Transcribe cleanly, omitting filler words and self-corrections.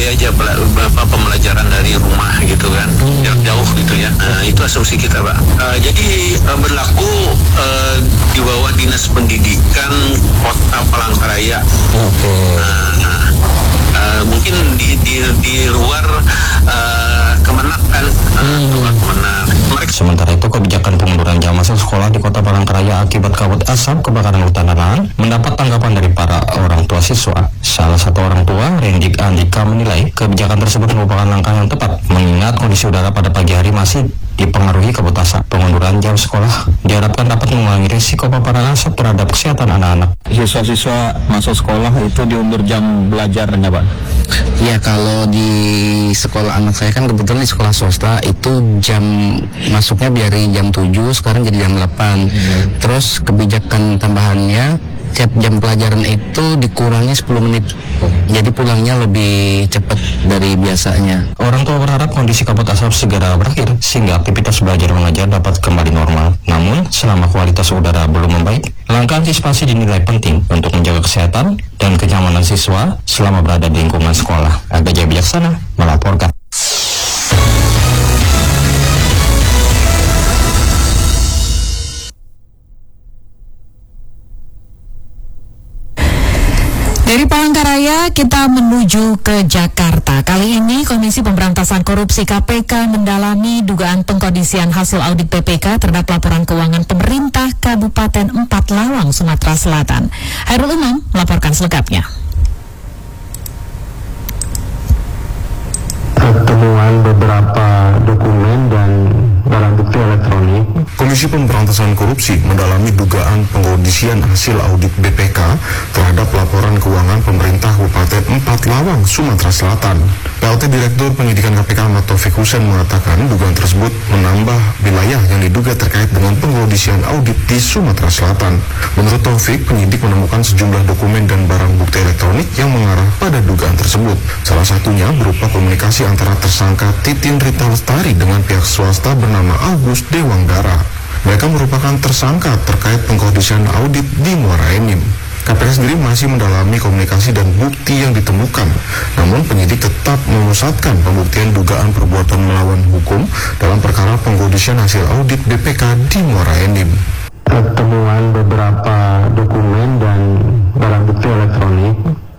aja pembelajaran dari rumah gitu kan, jarak jauh gitu ya. Nah, itu asumsi kita, Pak. Jadi berlaku di bawah Dinas Pendidikan Kota Palangkaraya. Mungkin di luar Kemenak kan, luar Kemenak. Sementara itu, kebijakan pengunduran jam masuk sekolah di Kota Palangkaraya akibat kabut asap kebakaran hutan dan lahan mendapat tanggapan dari para orang tua siswa. Salah satu orang tua, Rendik Andika, menilai kebijakan tersebut merupakan langkah yang tepat mengingat kondisi udara pada pagi hari masih dipengaruhi kabut asap. Pengunduran jam sekolah diharapkan dapat mengurangi risiko paparan asap terhadap kesehatan anak-anak. Siswa-siswa masuk sekolah itu diundur jam belajarnya, Pak? Ya, kalau di sekolah anak saya kan kebetulan di sekolah swasta itu jam masuknya dari jam 7 sekarang jadi jam 8. Terus kebijakan tambahannya tiap jam pelajaran itu dikurangi 10 menit. Jadi pulangnya lebih cepat dari biasanya. Orang tua berharap kondisi kabut asap segera berakhir sehingga aktivitas belajar mengajar dapat kembali normal. Namun, selama kualitas udara belum membaik, langkah antisipasi dinilai penting untuk menjaga kesehatan dan kenyamanan siswa selama berada di lingkungan sekolah. Aga Jaya Bijaksana melaporkan. Dari Palangkaraya kita menuju ke Jakarta. Kali ini Komisi Pemberantasan Korupsi KPK mendalami dugaan pengkondisian hasil audit BPK terhadap laporan keuangan pemerintah Kabupaten 4 Lawang, Sumatera Selatan. Hairul Umam melaporkan selengkapnya. Pertemuan beberapa dokumen dan barang bukti elektronik. Komisi Pemberantasan Korupsi mendalami dugaan pengkondisian hasil audit BPK terhadap laporan keuangan pemerintah Kabupaten 4 Lawang, Sumatera Selatan. PLT Direktur Penyidikan KPK Ahmad Taufik Hussein mengatakan dugaan tersebut menambah wilayah yang diduga terkait dengan pengkondisian audit di Sumatera Selatan. Menurut Taufik, penyidik menemukan sejumlah dokumen dan barang bukti elektronik yang mengarah pada dugaan tersebut. Salah satunya berupa komunikasi antara tersangka Titin Rita Lestari dengan pihak swasta bernama Agus Dewanggara. Mereka merupakan tersangka terkait pengkondisian audit di Muara Enim. KPK sendiri masih mendalami komunikasi dan bukti yang ditemukan. Namun penyidik tetap memusatkan pembuktian dugaan perbuatan melawan hukum dalam perkara pengkondisian hasil audit BPK di Muara Enim. Pertemuan beberapa dokumen dan barang bukti elektronik